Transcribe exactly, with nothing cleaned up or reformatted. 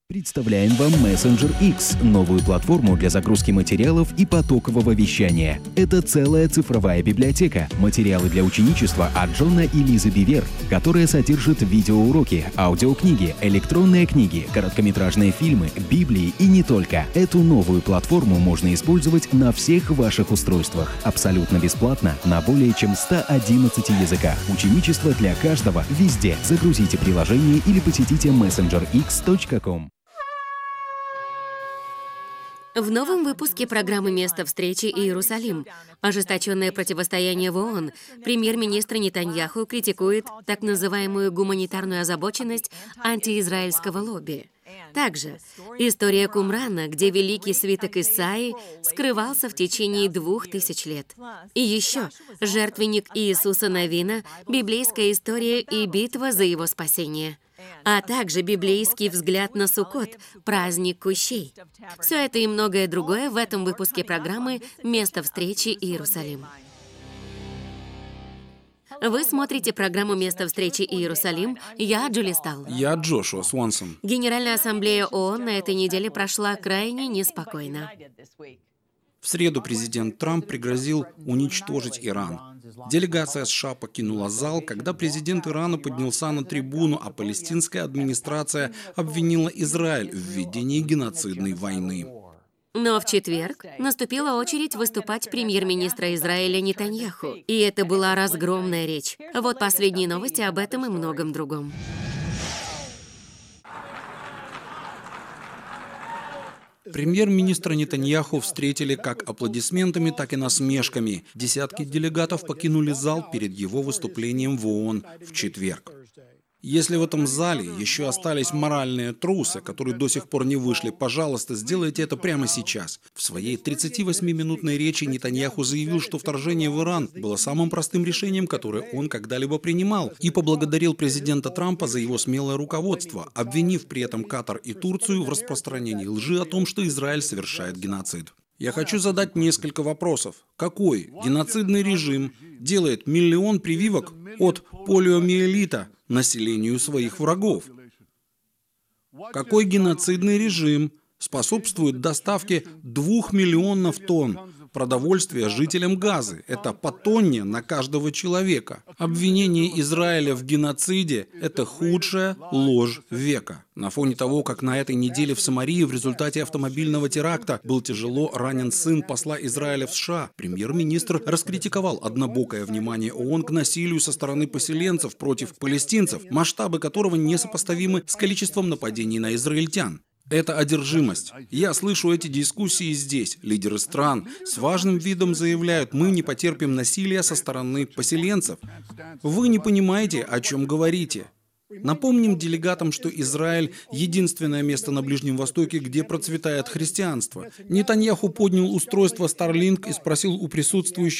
Представляем вам Messenger X, новую платформу для загрузки материалов и потокового вещания. Это целая цифровая библиотека, материалы для ученичества от Джона и Лизы Бивер, которая содержит видеоуроки, аудиокниги, электронные книги, короткометражные фильмы, Библии и не только. Эту новую платформу можно использовать на всех ваших устройствах, абсолютно бесплатно, на более чем ста одиннадцати языках. Ученичество для каждого, везде. Загрузите приложение или посетите мессенджер икс точка ком. В новом выпуске программы «Место встречи» Иерусалим. Ожесточенное противостояние в ООН. Премьер-министр Нетаньяху критикует так называемую гуманитарную озабоченность антиизраильского лобби. Также история Кумрана, где великий свиток Исаии скрывался в течение двух тысяч лет. И еще жертвенник Иисуса Навина, библейская история и битва за его спасение. А также библейский взгляд на Суккот, праздник Кущей. Все это и многое другое в этом выпуске программы «Место встречи Иерусалим». Вы смотрите программу «Место встречи Иерусалим». Я Джули Стал. Я Джошуа Свонсон. Генеральная ассамблея ООН на этой неделе прошла крайне неспокойно. В среду президент Трамп пригрозил уничтожить Иран. Делегация США покинула зал, когда президент Ирана поднялся на трибуну, а палестинская администрация обвинила Израиль в ведении геноцидной войны. Но в четверг наступила очередь выступать премьер-министра Израиля Нетаньяху. И это была разгромная речь. Вот последние новости об этом и многом другом. Премьер-министра Нетаньяху встретили как аплодисментами, так и насмешками. Десятки делегатов покинули зал перед его выступлением в ООН в четверг. Если в этом зале еще остались моральные трусы, которые до сих пор не вышли, пожалуйста, сделайте это прямо сейчас. В своей тридцативосьмиминутной речи Нетаньяху заявил, что вторжение в Иран было самым простым решением, которое он когда-либо принимал, и поблагодарил президента Трампа за его смелое руководство, обвинив при этом Катар и Турцию в распространении лжи о том, что Израиль совершает геноцид. Я хочу задать несколько вопросов. Какой геноцидный режим делает миллион прививок от полиомиелита населению своих врагов? Какой геноцидный режим способствует доставке двух миллионов тонн продовольствия жителям Газы? Это по тонне на каждого человека. Обвинение Израиля в геноциде – это худшая ложь века. На фоне того, как на этой неделе в Самарии в результате автомобильного теракта был тяжело ранен сын посла Израиля в США, премьер-министр раскритиковал однобокое внимание ООН к насилию со стороны поселенцев против палестинцев, масштабы которого несопоставимы с количеством нападений на израильтян. Это одержимость. Я слышу эти дискуссии здесь. Лидеры стран с важным видом заявляют: мы не потерпим насилия со стороны поселенцев. Вы не понимаете, о чем говорите. Напомним делегатам, что Израиль – единственное место на Ближнем Востоке, где процветает христианство. Нетаньяху поднял устройство Starlink и спросил у присутствующих,